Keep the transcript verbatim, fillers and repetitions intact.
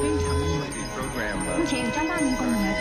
非常厉害。目前有张大民工人来